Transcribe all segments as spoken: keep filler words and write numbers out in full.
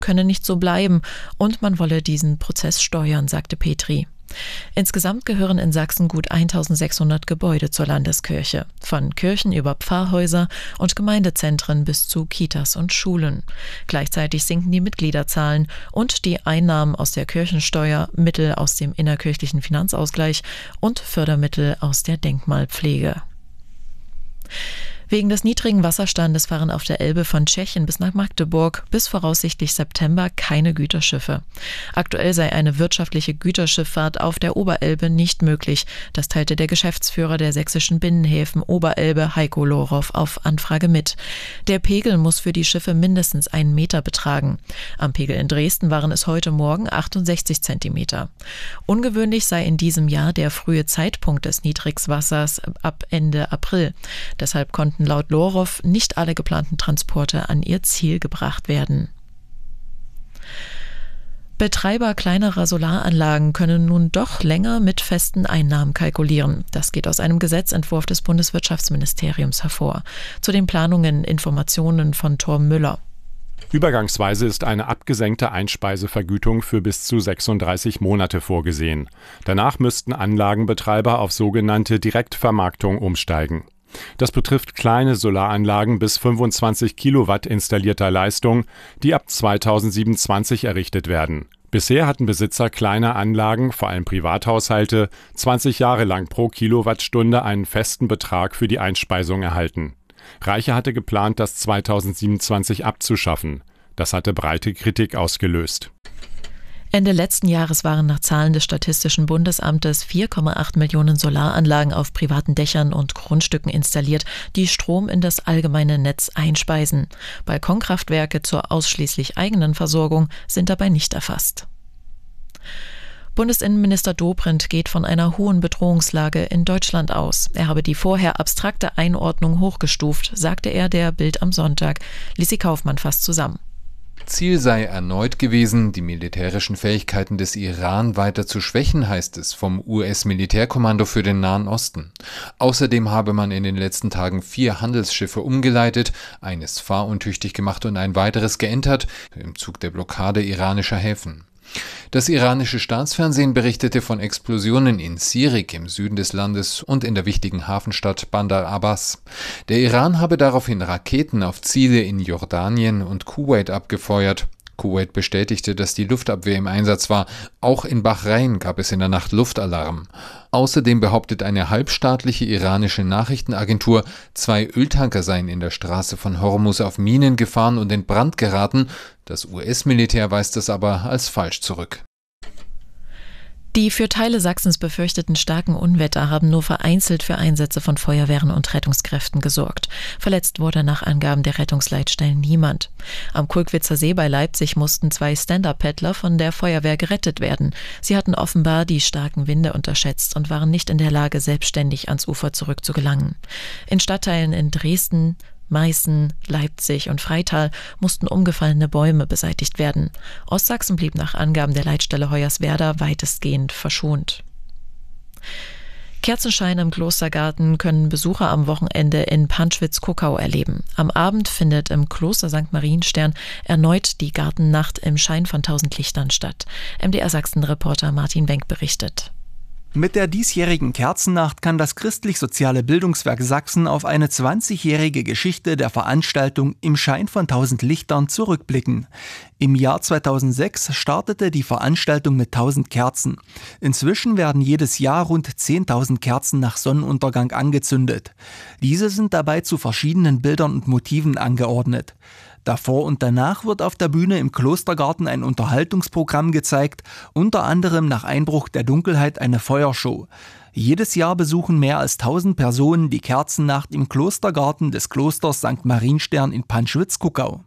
könne nicht so bleiben und man wolle diesen Prozess steuern, sagte Petri. Insgesamt gehören in Sachsen gut eintausendsechshundert Gebäude zur Landeskirche, von Kirchen über Pfarrhäuser und Gemeindezentren bis zu Kitas und Schulen. Gleichzeitig sinken die Mitgliederzahlen und die Einnahmen aus der Kirchensteuer, Mittel aus dem innerkirchlichen Finanzausgleich und Fördermittel aus der Denkmalpflege. Wegen des niedrigen Wasserstandes fahren auf der Elbe von Tschechien bis nach Magdeburg bis voraussichtlich September keine Güterschiffe. Aktuell sei eine wirtschaftliche Güterschifffahrt auf der Oberelbe nicht möglich. Das teilte der Geschäftsführer der sächsischen Binnenhäfen Oberelbe, Heiko Lorow, auf Anfrage mit. Der Pegel muss für die Schiffe mindestens einen Meter betragen. Am Pegel in Dresden waren es heute Morgen achtundsechzig Zentimeter. Ungewöhnlich sei in diesem Jahr der frühe Zeitpunkt des Niedrigwassers ab Ende April. Deshalb konnten laut Lorow nicht alle geplanten Transporte an ihr Ziel gebracht werden. Betreiber kleinerer Solaranlagen können nun doch länger mit festen Einnahmen kalkulieren. Das geht aus einem Gesetzentwurf des Bundeswirtschaftsministeriums hervor. Zu den Planungen Informationen von Torm Müller. Übergangsweise ist eine abgesenkte Einspeisevergütung für bis zu sechsunddreißig Monate vorgesehen. Danach müssten Anlagenbetreiber auf sogenannte Direktvermarktung umsteigen. Das betrifft kleine Solaranlagen bis fünfundzwanzig Kilowatt installierter Leistung, die ab zweitausendsiebenundzwanzig errichtet werden. Bisher hatten Besitzer kleiner Anlagen, vor allem Privathaushalte, zwanzig Jahre lang pro Kilowattstunde einen festen Betrag für die Einspeisung erhalten. Reiche hatte geplant, das zweitausendsiebenundzwanzig abzuschaffen. Das hatte breite Kritik ausgelöst. Ende letzten Jahres waren nach Zahlen des Statistischen Bundesamtes vier Komma acht Millionen Solaranlagen auf privaten Dächern und Grundstücken installiert, die Strom in das allgemeine Netz einspeisen. Balkonkraftwerke zur ausschließlich eigenen Versorgung sind dabei nicht erfasst. Bundesinnenminister Dobrindt geht von einer hohen Bedrohungslage in Deutschland aus. Er habe die vorher abstrakte Einordnung hochgestuft, sagte er der Bild am Sonntag. Lissi Kaufmann fasst zusammen. Ziel sei erneut gewesen, die militärischen Fähigkeiten des Iran weiter zu schwächen, heißt es vom U S-Militärkommando für den Nahen Osten. Außerdem habe man in den letzten Tagen vier Handelsschiffe umgeleitet, eines fahruntüchtig gemacht und ein weiteres geentert, im Zug der Blockade iranischer Häfen. Das iranische Staatsfernsehen berichtete von Explosionen in Sirik im Süden des Landes und in der wichtigen Hafenstadt Bandar Abbas. Der Iran habe daraufhin Raketen auf Ziele in Jordanien und Kuwait abgefeuert. Kuwait bestätigte, dass die Luftabwehr im Einsatz war. Auch in Bahrain gab es in der Nacht Luftalarm. Außerdem behauptet eine halbstaatliche iranische Nachrichtenagentur, zwei Öltanker seien in der Straße von Hormuz auf Minen gefahren und in Brand geraten. Das U S-Militär weist das aber als falsch zurück. Die für Teile Sachsens befürchteten starken Unwetter haben nur vereinzelt für Einsätze von Feuerwehren und Rettungskräften gesorgt. Verletzt wurde nach Angaben der Rettungsleitstellen niemand. Am Kulkwitzer See bei Leipzig mussten zwei Stand-Up-Paddler von der Feuerwehr gerettet werden. Sie hatten offenbar die starken Winde unterschätzt und waren nicht in der Lage, selbstständig ans Ufer zurückzugelangen. In Stadtteilen in Dresden, Meißen, Leipzig und Freital mussten umgefallene Bäume beseitigt werden. Ostsachsen blieb nach Angaben der Leitstelle Hoyerswerda weitestgehend verschont. Kerzenschein im Klostergarten können Besucher am Wochenende in Panschwitz-Kuckau erleben. Am Abend findet im Kloster Sankt Marienstern erneut die Gartennacht im Schein von tausend Lichtern statt. M D R Sachsen-Reporter Martin Wenk berichtet. Mit der diesjährigen Kerzennacht kann das Christlich-Soziale Bildungswerk Sachsen auf eine zwanzigjährige Geschichte der Veranstaltung Im Schein von tausend Lichtern zurückblicken. Im Jahr zweitausendsechs startete die Veranstaltung mit tausend Kerzen. Inzwischen werden jedes Jahr rund zehntausend Kerzen nach Sonnenuntergang angezündet. Diese sind dabei zu verschiedenen Bildern und Motiven angeordnet. Davor und danach wird auf der Bühne im Klostergarten ein Unterhaltungsprogramm gezeigt, unter anderem nach Einbruch der Dunkelheit eine Feuershow. Jedes Jahr besuchen mehr als tausend Personen die Kerzennacht im Klostergarten des Klosters Sankt Marienstern in Panschwitz-Kuckau.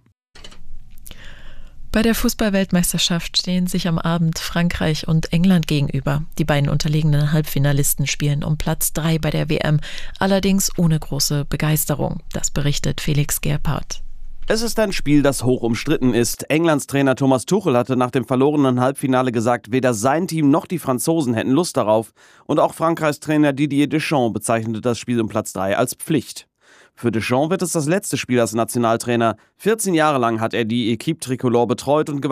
Bei der Fußball-Weltmeisterschaft stehen sich am Abend Frankreich und England gegenüber. Die beiden unterlegenen Halbfinalisten spielen um Platz drei bei der W M, allerdings ohne große Begeisterung. Das berichtet Felix Gerphardt. Es ist ein Spiel, das hoch umstritten ist. Englands Trainer Thomas Tuchel hatte nach dem verlorenen Halbfinale gesagt, weder sein Team noch die Franzosen hätten Lust darauf. Und auch Frankreichs Trainer Didier Deschamps bezeichnete das Spiel um Platz drei als Pflicht. Für Deschamps wird es das letzte Spiel als Nationaltrainer. vierzehn Jahre lang hat er die Equipe Tricolore betreut und gewann